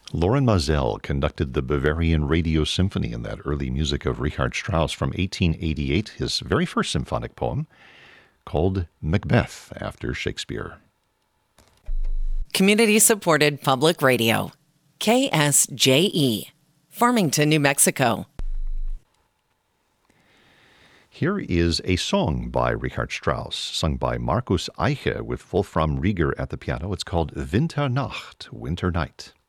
Loren Maazel conducted the Bavarian Radio Symphony in that early music of Richard Strauss from 1888, his very first symphonic poem, called Macbeth, after Shakespeare. Community-supported public radio. KSJE, Farmington, New Mexico. Here is a song by Richard Strauss, sung by Markus Eiche with Wolfram Rieger at the piano. It's called Winternacht, Winter Night.